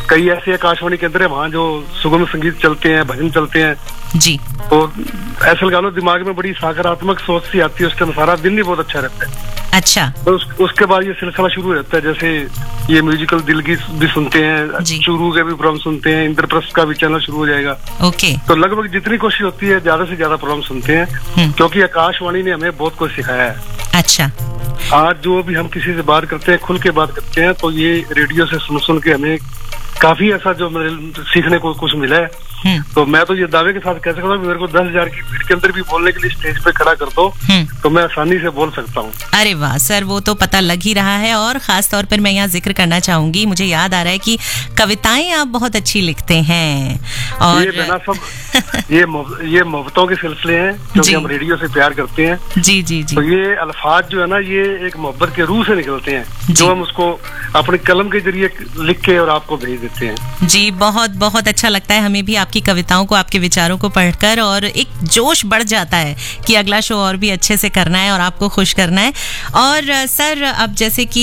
कई ऐसे आकाशवाणी केंद्र है वहाँ जो सुगम संगीत चलते हैं, भजन चलते हैं जी। तो ऐसा लगा लो दिमाग में बड़ी सकारात्मक सोच सी आती है, उस टाइम सारा दिन ही बहुत अच्छा रहता है। अच्छा। तो उसके बाद ये सिलसिला शुरू हो जाता है, जैसे ये म्यूजिकल दिल की भी सुनते हैं, चूरू के भी प्रोग्राम सुनते हैं, इंद्रप्रस्थ का भी चैनल शुरू हो जाएगा। ओके। तो लगभग जितनी कोशिश होती है ज्यादा से ज्यादा प्रोग्राम सुनते हैं, क्योंकि आकाशवाणी ने हमें बहुत कुछ सिखाया है। अच्छा। आज जो भी हम किसी से बात करते हैं, खुल के बात करते हैं, तो ये रेडियो से सुन के हमें काफी ऐसा जो सीखने को कुछ मिला है। तो मैं तो ये दावे के साथ कह सकता हूँ कि मेरे को 10,000 की भीड़ के अंदर भी बोलने के लिए स्टेज पे खड़ा कर दो तो मैं आसानी से बोल सकता हूँ। अरे वाह सर, वो तो पता लग ही रहा है। और खास तौर पर मैं यहाँ जिक्र करना चाहूंगी, मुझे याद आ रहा है कि कविताएं आप बहुत अच्छी लिखते हैं। और ये बिना सब ये मोहब्बतों के सिलसिले हैं क्योंकि हम रेडियो से प्यार करते हैं। जी जी जी। तो ये अल्फाज जो है ना, ये एक मोहब्बत के रूह से निकलते हैं, जो हम उसको अपने कलम के जरिए लिख के और आपको भेज देते हैं। जी बहुत बहुत अच्छा लगता है हमें भी आपकी कविताओं को, आपके विचारों को पढ़कर, और एक जोश बढ़ जाता है कि अगला शो और भी अच्छे से करना है और आपको खुश करना है। और सर, अब जैसे कि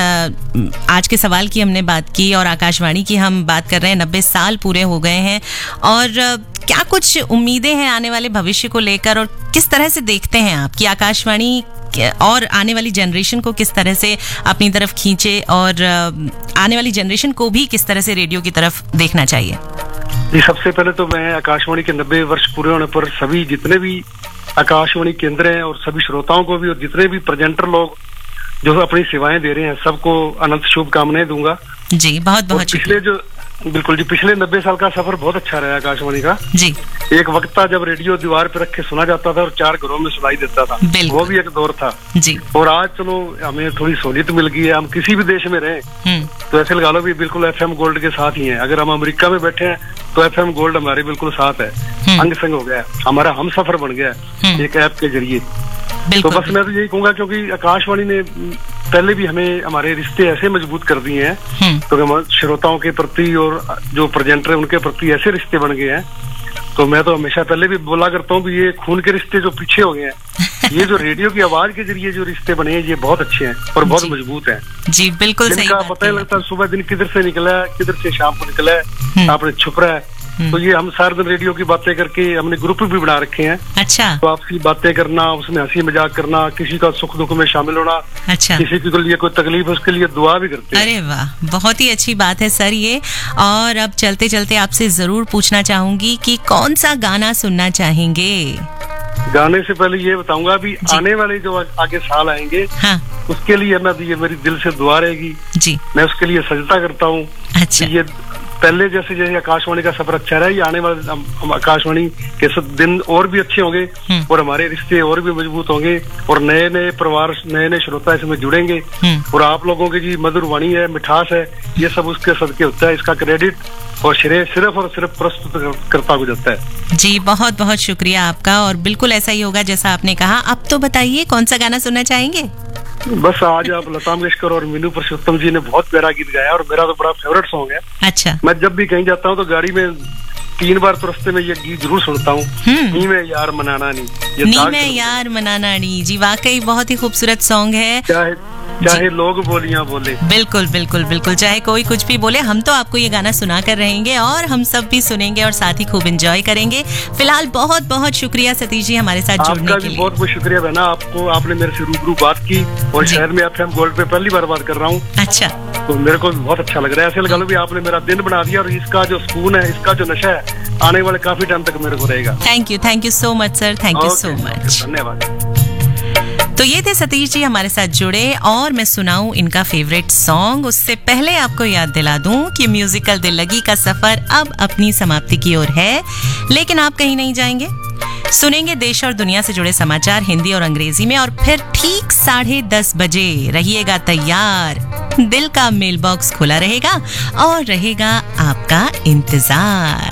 आज के सवाल की हमने बात की और आकाशवाणी की हम बात कर रहे हैं, 90 साल पूरे हो गए हैं, और क्या कुछ उम्मीदें हैं आने वाले भविष्य को लेकर, और किस तरह से देखते हैं आप कि आकाशवाणी और आने वाली जनरेशन को किस तरह से अपनी तरफ खींचे, और आने वाली जनरेशन को भी किस तरह से रेडियो की तरफ देखना चाहिए? जी, सबसे पहले तो मैं आकाशवाणी के 90 वर्ष पूरे होने पर सभी जितने भी आकाशवाणी केंद्र हैं और सभी श्रोताओं को भी, और जितने भी प्रेजेंटर लोग जो अपनी सेवाएं दे रहे हैं, सबको अनंत शुभकामनाएं दूंगा। जी बहुत बहुत पिछले 90 साल का सफर बहुत अच्छा रहा आकाशवाणी का। जी। एक वक्त था जब रेडियो दीवार पे रख के सुना जाता था और 4 घरों में सुनाई देता था, वो भी एक दौर था। जी। और आज चलो हमें थोड़ी सहूलियत मिल गई है, हम किसी भी देश में रहें तो ऐसे लगा लो भी बिल्कुल FM गोल्ड के साथ ही हैं। अगर हम अमेरिका में बैठे हैं तो FM गोल्ड हमारे बिल्कुल साथ है, अंग संग हो गया, हमारा हम सफर बन गया एक ऐप के जरिए। तो बस मैं तो यही कहूंगा, क्योंकि आकाशवाणी ने पहले भी हमें हमारे रिश्ते ऐसे मजबूत कर दिए हैं, तो हम श्रोताओं के प्रति और जो प्रेजेंटर है उनके प्रति ऐसे रिश्ते बन गए हैं। तो मैं तो हमेशा पहले भी बोला करता हूँ कि ये खून के रिश्ते जो पीछे हो गए हैं, ये जो रेडियो की आवाज के जरिए जो रिश्ते बने हैं, ये बहुत अच्छे हैं और बहुत मजबूत हैं। जी बिल्कुल सही। पता ही लगता है सुबह दिन किधर से निकला है, किधर से शाम को निकला है, आपने छुप रहा है। तो ये हम सारे दिन रेडियो की बातें करके हमने ग्रुप भी बना रखे हैं। अच्छा। तो आपसी बातें करना, उसमें हंसी मजाक करना, किसी का सुख दुख में शामिल होना। अच्छा। किसी के लिए कोई तकलीफ है उसके लिए दुआ भी करते हैं। अरे वाह, बहुत ही अच्छी बात है सर ये। और अब चलते चलते आपसे जरूर पूछना चाहूंगी कि कौन सा गाना सुनना चाहेंगे? गाने से पहले ये बताऊंगा, अभी आने वाले जो आगे साल आएंगे, हाँ, उसके लिए ये मेरी दिल से दुआ रहेगी। जी। मैं उसके लिए सजदा करता हूँ। अच्छा। ये पहले जैसे आकाशवाणी का सफर अच्छा रहा, ये आने वाले हम आकाशवाणी के दिन और भी अच्छे होंगे और हमारे रिश्ते और भी मजबूत होंगे और नए नए परिवार, नए नए श्रोता इसमें जुड़ेंगे। और आप लोगों की जी मधुर वाणी है, मिठास है, ये सब उसके सदके होता है। इसका क्रेडिट और श्रेय सिर्फ और सिर्फ प्रस्तुत करता गुजरता है। जी बहुत बहुत शुक्रिया आपका, और बिल्कुल ऐसा ही होगा जैसा आपने कहा। अब तो बताइए कौन सा गाना सुनना चाहेंगे? बस आज आप लता मंगेशकर और मीनू पुरुषोत्तम जी ने बहुत प्यारा गीत गाया और मेरा तो बड़ा फेवरेट सॉन्ग है। अच्छा। मैं जब भी कहीं जाता हूँ तो गाड़ी में 3 बार तो रास्ते में ये गीत जरूर सुनता हूँ, नी में यार मनाना नी, नी में यार मनाना नी। जी वाकई बहुत ही खूबसूरत सॉन्ग है। चाहे लोग बोलियां बोले, बिल्कुल बिल्कुल बिल्कुल, चाहे कोई कुछ भी बोले, हम तो आपको ये गाना सुना कर रहेंगे और हम सब भी सुनेंगे और साथ ही खूब एंजॉय करेंगे। फिलहाल बहुत बहुत शुक्रिया सतीश जी हमारे साथ जुड़ने के लिए। बहुत बहुत शुक्रिया बहना, आपको, आपने मेरे से रूबरू बात की और शहर में FM गोल्ड पे पहली बार बात कर रहा हूँ। अच्छा। तो मेरे को बहुत अच्छा लग रहा है, ऐसे लगा लो भी आपने मेरा दिन बना दिया और इसका जो सुकून है, इसका जो नशा है, आने वाले काफी टाइम तक मेरे को रहेगा। Thank you so much sir, thank you so much, धन्यवाद। तो ये थे सतीश जी हमारे साथ जुड़े, और मैं सुनाऊं इनका फेवरेट सॉन्ग। उससे पहले आपको याद दिला दूं कि म्यूजिकल दिल लगी का सफर अब अपनी समाप्ति की ओर है, लेकिन आप कहीं नहीं जाएंगे। सुनेंगे देश और दुनिया से जुड़े समाचार हिंदी और अंग्रेजी में, और फिर ठीक 10:30 बजे रहिएगा तैयार। दिल का मेल बॉक्स खुला रहेगा और रहेगा आपका इंतजार।